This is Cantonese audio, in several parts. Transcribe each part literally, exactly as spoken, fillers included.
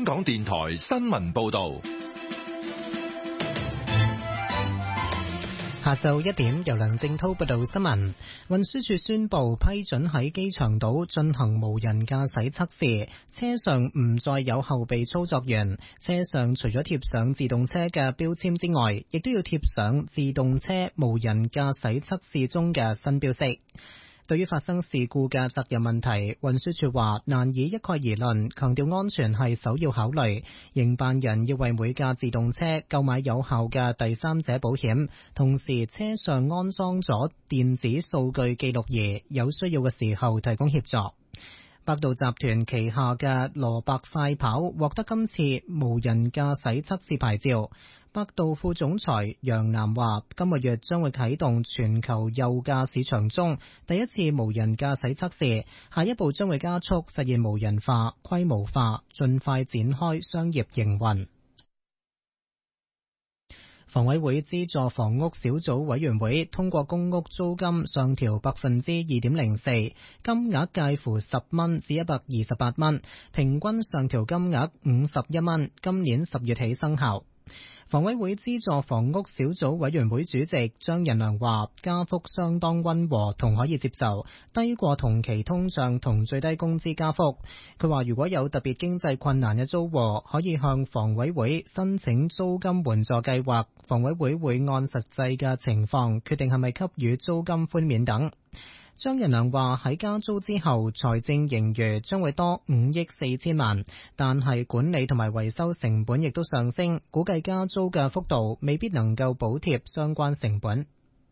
港電台新聞報道。 下晝一點，由梁正濤報道新聞。運輸署宣布批准喺機場島進行無人駕駛測試，車上唔再有後備操作員，車上除咗貼上自動車嘅標籤之外，亦都要貼上自動車無人駕駛測試中嘅新標識。對於發生事故嘅責任問題，運輸署話難以一概而論，強調安全係首要考慮。營辦人要為每架自動車購買有效嘅第三者保險，同時車上安裝咗電子數據記錄儀，有需要嘅時候提供協助。百度集團旗下嘅蘿蔔快跑獲得今次無人駕駛測試牌照。百度副總裁楊南話，今個月將會啟動全球右駕市場中第一次無人駕駛測試，下一步將會加速實現無人化、規模化，盡快展開商業營運。房委會資助房屋小組委員會通過公屋租金上調百分之二點零四，金額介乎十蚊至一百二十八蚊，平均上調金額五十一蚊，今年十月起生效。房委會資助房屋小組委員會主席張仁良話，加幅相當溫和同可以接受，低過同期通脹同最低工資加幅。佢話如果有特別經濟困難嘅租戶，可以向房委會申請租金援助計劃，房委會會按實際嘅情況決定係咪給予租金寬免等。張仁良話喺加租之後，財政盈餘將會多五億四千萬，但係管理同埋維修成本亦都上升，估計加租嘅幅度未必能夠補貼相關成本。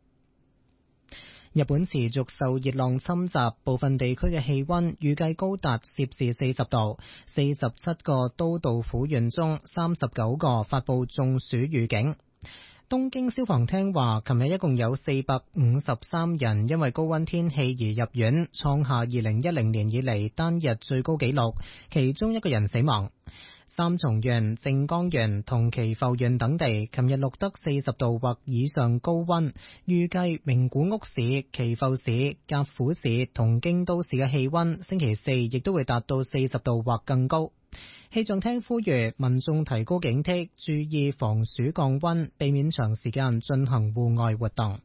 日本持續受熱浪侵襲，部分地區嘅氣溫預計高達攝氏四十度，四十七個都道府縣中三十九個發佈中暑預警。東京消防廳話，琴日一共有四百五十三人因為高溫天氣而入院，創下二零一零年以嚟單日最高紀錄，其中一個人死亡。三重縣、靜岡縣同岐阜縣等地琴日錄得四十度或以上高溫，預計名古屋市、岐阜市、甲府市同京都市嘅氣溫星期四亦都會達到四十度或更高。氣象廳呼籲民眾提高警惕，注意防暑降溫，避免長時間進行戶外活動。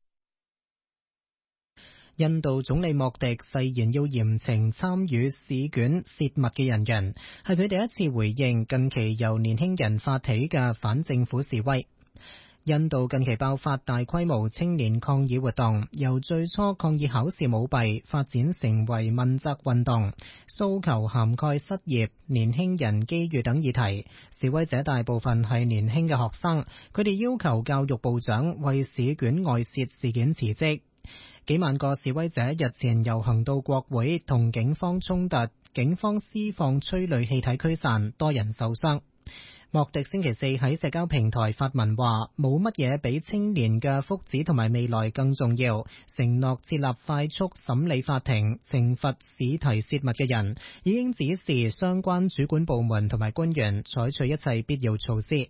印度總理莫迪誓言要嚴懲參與試卷洩密嘅人員，係佢第一次回應近期由年輕人發起嘅反政府示威。印度近期爆發大規模青年抗議活動，由最初抗議考試舞弊發展成為問責運動，訴求涵蓋失業、年輕人機遇等議題。示威者大部分係年輕嘅學生，佢哋要求教育部長為試卷外泄事件辭職。幾萬個示威者日前遊行到國會，同警方衝突，警方施放催淚氣體驅散，多人受傷。莫迪星期四喺社交平台發文話，冇乜嘢比青年嘅福祉同埋未來更重要，承諾設立快速審理法庭，懲罰試題洩密嘅人，已經指示相關主管部門同埋官員採取一切必要措施。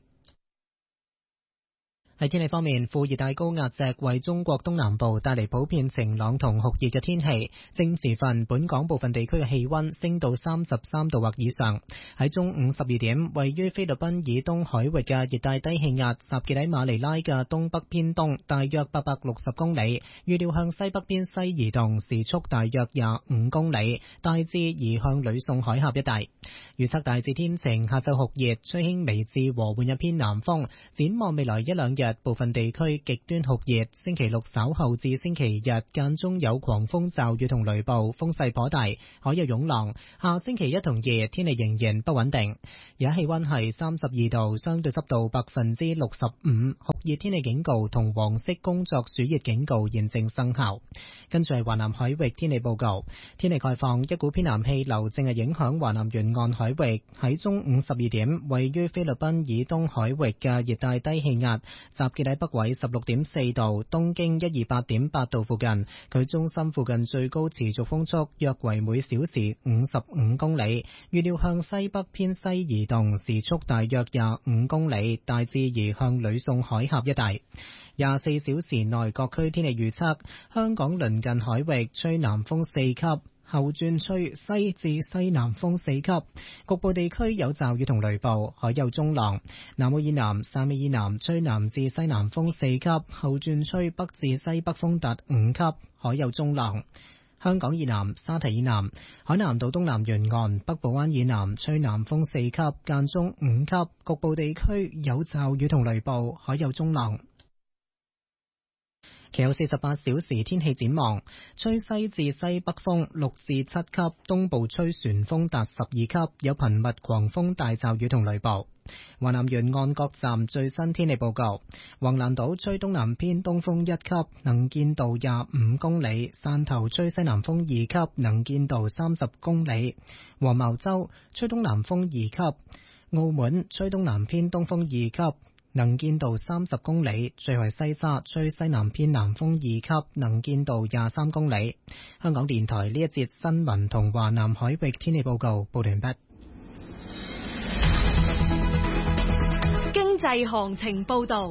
喺天氣方面，副熱帶高壓脊為中國東南部帶嚟普遍晴朗同酷熱嘅天氣。正時分，本港部分地區嘅氣溫升到三十三度或以上。喺中午十二點，位於菲律賓以東海域嘅熱帶低氣壓集結喺馬尼拉嘅東北偏東，大約八百六十公里，預料向西北邊西移動，時速大約廿五公里，大致移向呂宋海峽一帶。預測大致天晴，下晝酷熱，吹輕微至和緩一偏南風。展望未來一兩日，部分地區極端酷熱，星期六稍後至星期日間中有狂風驟雨同雷暴，風勢頗大，海有湧浪。下星期一同二天氣仍然不穩定。而家氣溫係三十二度，相對濕度百分之六十五，酷熱天氣警告同黃色工作暑熱警告現正生效。跟住係華南海域天氣報告，天氣概況，一股偏南氣流正係影響華南沿岸海域。喺中午十二點，位於菲律賓以東海域嘅熱帶低氣壓集結喺北緯十六點四度、東經一二八點八度附近，佢中心附近最高持續風速約為每小時五十五公里，預料向西北偏西移動，時速大約廿五公里，大致移向呂宋海峽一帶。廿四小時內各區天氣預測：香港鄰近海域吹南風四級。 後轉吹西至西南風四級，局部地區有驟雨同雷暴，海有中浪。南澳以南、汕尾以南吹南至西南風四級，後轉吹北至西北風達五級，海有中浪。香港以南、沙堤以南、海南島東南沿岸、北部灣以南吹南風四級，間中五級，局部地區有驟雨同雷暴，海有中浪。其後四十八小時天氣展望，吹西至西北風六至七級，東部吹旋風達十二級，有頻密狂風大驟雨同雷暴。華南沿岸各站最新天氣報告：橫瀾島吹東南偏東風一級，能見度廿五公里；汕頭吹西南風二級，能見度三十公里；黃茅洲吹東南風二級；澳門吹東南偏東風二級，能見度三十公里。最後係西沙吹西南偏南風二級，能見度廿三公里。香港電台呢一節新聞同華南海域天氣報告報完畢。 經濟行情報道。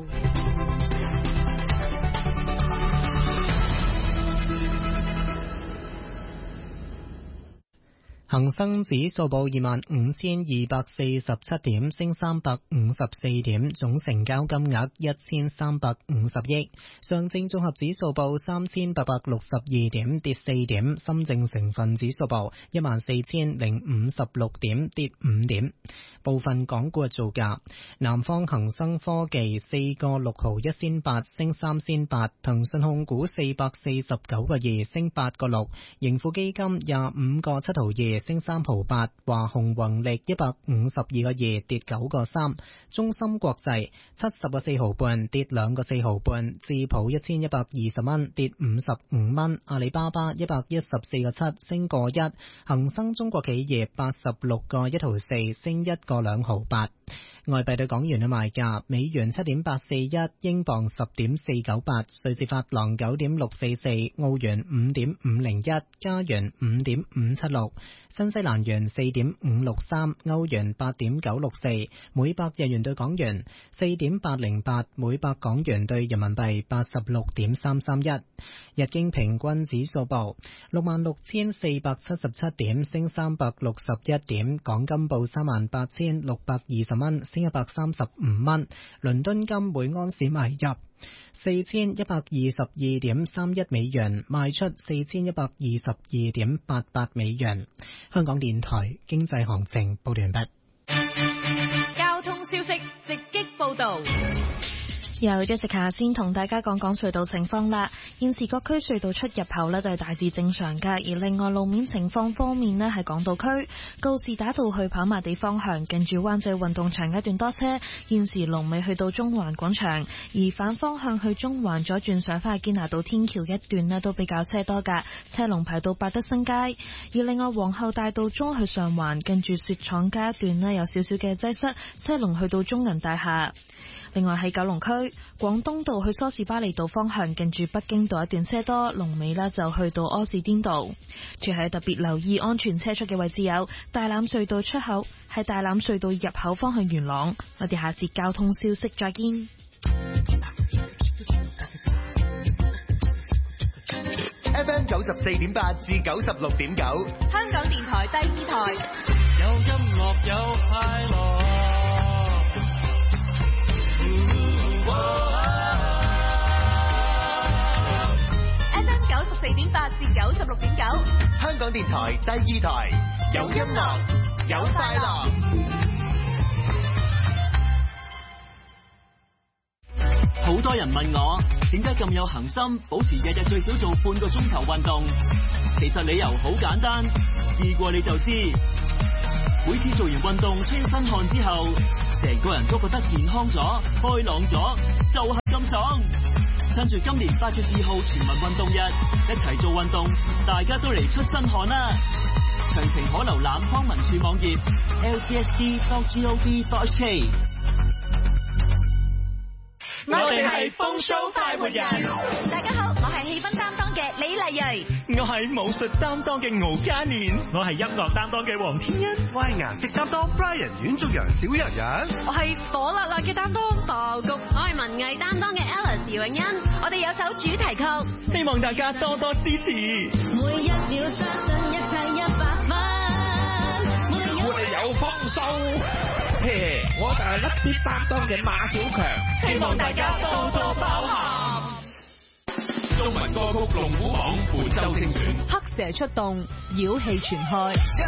恒生指數報二萬五千二百四十七點，升三百五十四點，總成交金額一千三百五十億。上證綜合指數報三千八百六十二點，跌四點。深證成分指數報一萬四千零五十六點，跌五點。部分港股嘅造價：南方恒生科技四個六毫一仙八，升三仙八；騰訊控股四百四十九個二，升八個六；盈富基金廿五個七毫二，升三毫八；華虹宏力一百五十二個二，跌九個三；中芯國際七十個四毫半，跌兩個四毫半；智普一千一百二十蚊，跌五十五蚊；阿里巴巴一百一十四個七，升個一；恒生中國企業八十六個一毫四，升一個兩毫八。外幣對港元嘅賣價：美元七點八四一，英鎊十點四九八，瑞士法郎九點六四四，澳元五點五零一，加元五點五七六，新西蘭元四點五六三，歐元八點九六四，每百日元對港元四點八零八，每百港元對人民幣八十六點三三一。日經平均指數報六萬六千四百七十七點，升三百六十一點。港金報三萬八千六百二十蚊，升一百三十五蚊。倫敦金每安士買入四千一百二十二點三一美元，賣出四千一百二十二點八八美元。香港電台經濟行情報完畢。 交通消息直擊報道。 由 Jessica 先同大家講講隧道情況啦。現時各區隧道出入口呢就係大致正常㗎，而另外路面情況方面呢，係港島區告士打道去跑馬地方向，近住灣仔運動場一段多車，現時龍尾去到中環廣場；而反方向去中環左轉上返去堅拿道天橋一段呢，都比較車多㗎，車龍排到百德新街。而另外皇后大道中去上環，近住雪廠街一段呢，有少少嘅擠塞，車龍去到中銀大廈。另外喺九龍區廣東道去梳士巴利道方向，近住北京道一段車多，龍尾呢就去到柯士甸道。最係特別留意安全車速嘅位置有大欖隧道出口，喺大欖隧道入口方向元朗。我哋下節交通消息再見。 F M 九十四點八至九十六點九， 香港電台第二台。 有音樂有快樂。 F M 九十四點八至九十六點九， 香港電台第二台，有音樂有快樂。 好多人問我點解咁有恆心，保持日日最少做半個鐘頭運動。其實理由好簡單，試過你就知。每次做完運動出身汗之後，成個人都覺得健康咗、開朗咗，就係咁爽。趁住今年八月二號全民運動日，一齊做運動，大家都嚟出身汗啦！詳情可瀏覽康文署網頁 l c s d dot gov dot h k。 我哋係風騷快活人。大家好，我係氣氛擔當嘅李麗蕊。 我係武術擔當嘅敖嘉年。我係音樂擔當嘅黃天恩。 我係顏值擔當 Brian 阮竹陽小陽陽。 我係火辣辣嘅擔當爆谷。我係文藝擔當嘅 Alice 姚永欣。我哋有首主題曲， 希望大家多多支持。 每一秒相信一切嘿，我就係甩啲擔當嘅馬小強， 希望大家多多包涵。 中文歌曲龍虎榜本周精選， 黑蛇出動，妖氣全開。